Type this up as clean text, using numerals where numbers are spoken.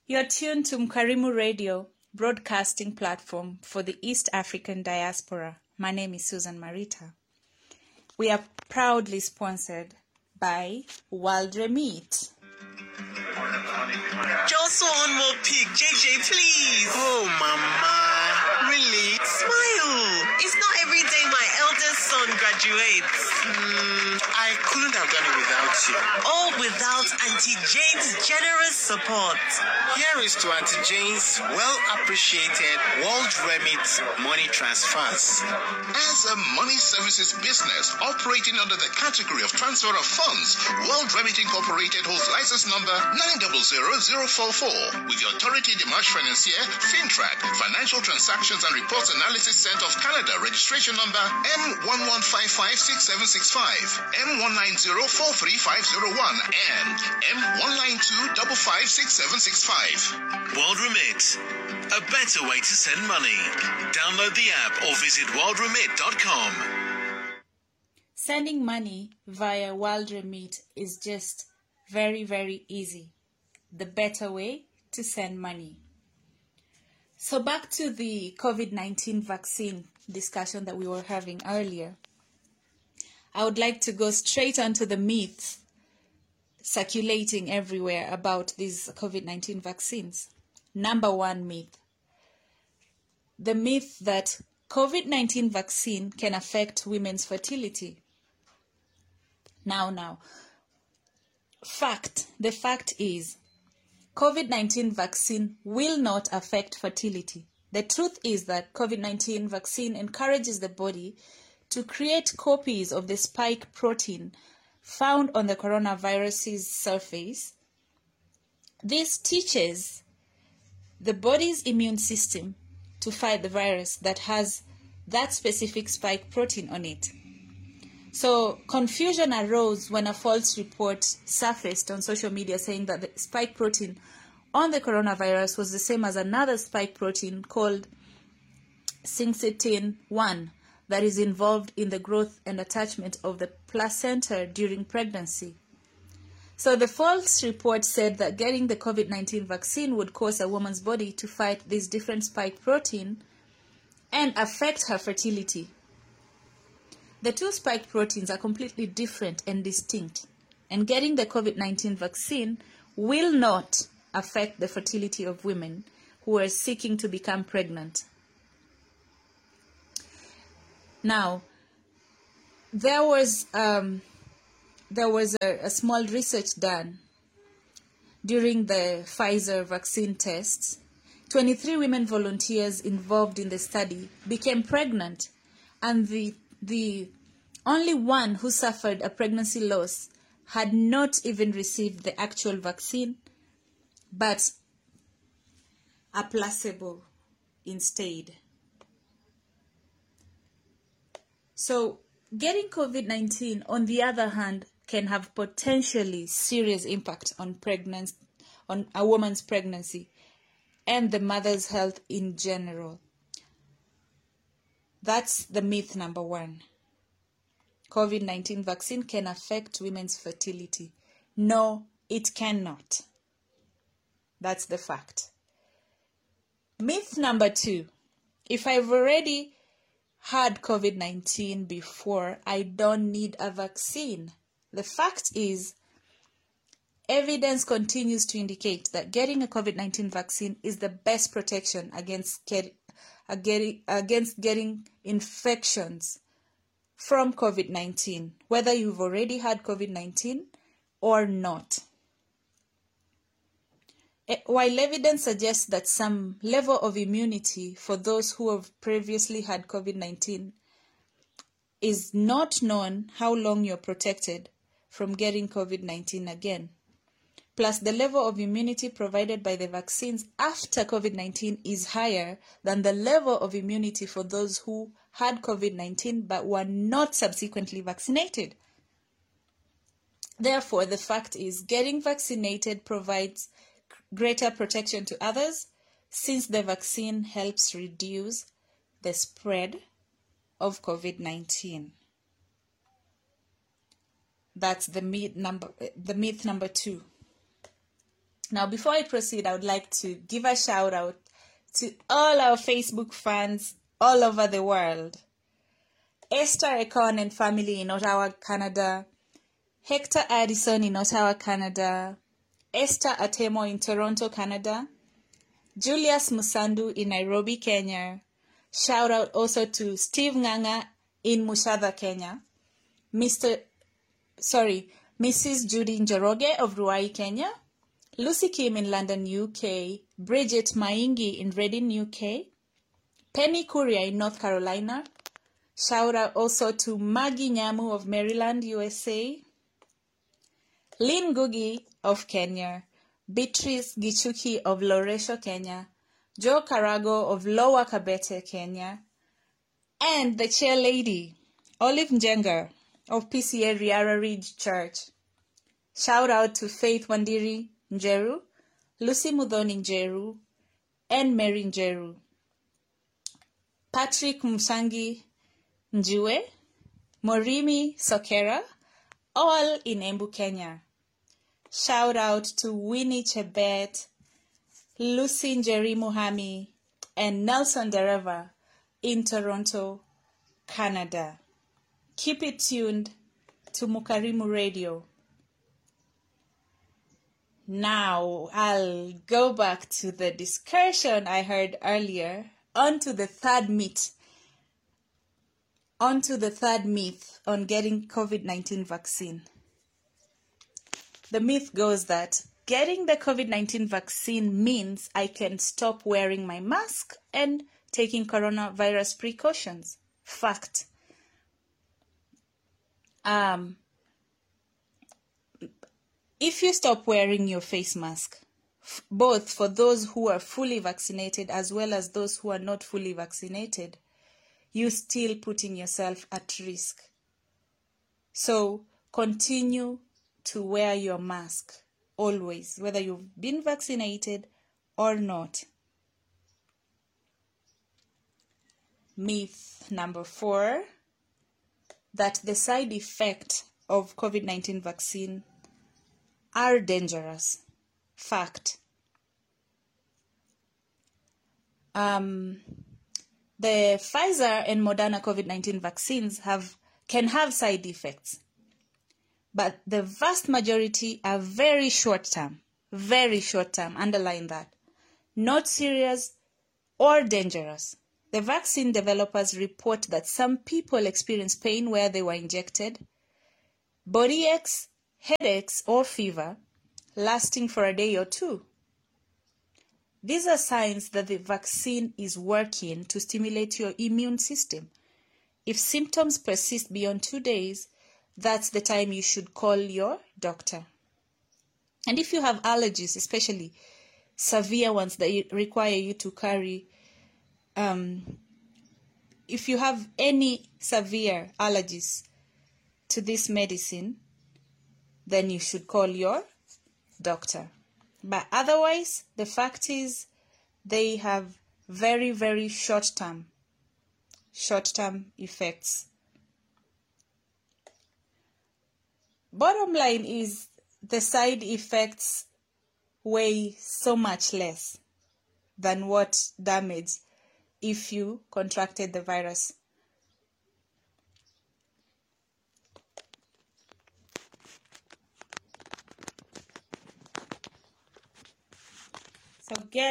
You're tuned to Mkarimu Radio, broadcasting platform for the East African diaspora. My name is Susan Marita. We are proudly sponsored by World Remit. Just one more pic, JJ, please. Oh, Mama. Really? Smile. It's not every day my eldest son graduates. I couldn't have done it without you. All without Auntie Jane's generous support. Here is to Auntie Jane's well-appreciated World Remit money transfers. As a money services business operating under the category of transfer of funds, World Remit Incorporated holds license number 900044 with the Autorité des Marchés Financiers, FINTRAC, Financial Transactions and Reports Analysis Center of Canada, registration number M11556765, M19043501, and M192556765. World Remit, a better way to send money. Download the app or visit worldremit.com. Sending money via World Remit is just very, very easy. The better way to send money. So back to the COVID-19 vaccine discussion that we were having earlier. I would like to go straight onto the myths circulating everywhere about these COVID-19 vaccines. Number one myth. The myth that COVID-19 vaccine can affect women's fertility. Now. The fact is, COVID-19 vaccine will not affect fertility. The truth is that COVID-19 vaccine encourages the body to create copies of the spike protein found on the coronavirus's surface. This teaches the body's immune system to fight the virus that has that specific spike protein on it. So confusion arose when a false report surfaced on social media saying that the spike protein on the coronavirus was the same as another spike protein called syncytin-1 that is involved in the growth and attachment of the placenta during pregnancy. So the false report said that getting the COVID-19 vaccine would cause a woman's body to fight this different spike protein and affect her fertility. The two spike proteins are completely different and distinct, and getting the COVID-19 vaccine will not affect the fertility of women who are seeking to become pregnant. Now, there was a small research done during the Pfizer vaccine tests. 23 women volunteers involved in the study became pregnant, and the only one who suffered a pregnancy loss had not even received the actual vaccine, but a placebo instead. So getting COVID-19, on the other hand, can have potentially serious impact on a woman's pregnancy and the mother's health in general. That's the myth number one. COVID-19 vaccine can affect women's fertility. No, it cannot. That's the fact. Myth number two. If I've already had COVID-19 before, I don't need a vaccine. The fact is, evidence continues to indicate that getting a COVID-19 vaccine is the best protection against getting infections from COVID-19, whether you've already had COVID-19 or not. While evidence suggests that some level of immunity for those who have previously had COVID-19 is not known how long you're protected from getting COVID-19 again. Plus, the level of immunity provided by the vaccines after COVID-19 is higher than the level of immunity for those who had COVID-19 but were not subsequently vaccinated. Therefore, the fact is, getting vaccinated provides greater protection to others, since the vaccine helps reduce the spread of COVID-19. That's the myth number two. Now, before I proceed, I would like to give a shout out to all our Facebook fans all over the world. Esther Ekon and family in Ottawa, Canada. Hector Addison in Ottawa, Canada. Esther Atemo in Toronto, Canada. Julius Musandu in Nairobi, Kenya. Shout out also to Steve Nganga in Mushadha, Kenya. Mrs. Judy Njoroge of Ruai, Kenya. Lucy Kim in London, UK. Bridget Maingi in Reading, UK. Penny Kuria in North Carolina. Shout out also to Maggie Nyamu of Maryland, USA. Lynn Gugi of Kenya. Beatrice Gichuki of Loresho, Kenya. Joe Karago of Lower Kabete, Kenya. And the chair lady, Olive Njenga of PCA Riara Ridge Church. Shout out to Faith Wandiri Njeru, Lucy Mudhoni Njeru, and Mary Njeru. Patrick Msangi Njue, Morimi Sokera, all in Embu, Kenya. Shout out to Winnie Chebet, Lucy Njeri Muhami, and Nelson Dereva in Toronto, Canada. Keep it tuned to Mukarimu Radio. Now, I'll go back to the discussion I heard earlier, onto the third myth on getting COVID-19 vaccine. The myth goes that getting the COVID-19 vaccine means I can stop wearing my mask and taking coronavirus precautions. Fact. If you stop wearing your face mask, both for those who are fully vaccinated as well as those who are not fully vaccinated, you're still putting yourself at risk. So continue to wear your mask always, whether you've been vaccinated or not. Myth number 4, that the side effects of COVID-19 vaccine are dangerous. Fact. The Pfizer and Moderna COVID-19 vaccines can have side effects, but the vast majority are very short-term, underline that, not serious or dangerous. The vaccine developers report that some people experience pain where they were injected, body aches, headaches, or fever lasting for a day or two. These are signs that the vaccine is working to stimulate your immune system. If symptoms persist beyond 2 days, that's the time you should call your doctor. And if you have allergies, especially severe ones that require you to carry, if you have any severe allergies to this medicine, then you should call your doctor. But otherwise, the fact is they have very, very short-term effects. Bottom line is the side effects weigh so much less than what damage if you contracted the virus. So